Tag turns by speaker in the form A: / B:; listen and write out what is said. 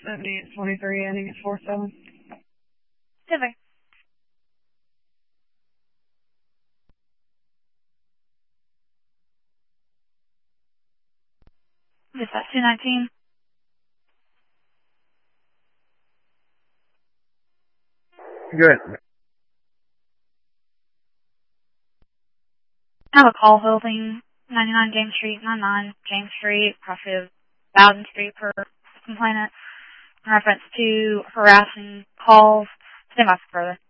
A: 7823, ending at 47.
B: Denver. Dispatch 219.
C: Good.
B: I have a call holding 99 James Street, 99 James Street, approximately 1,000 Street per complainant in reference to harassing calls. Stand by for further.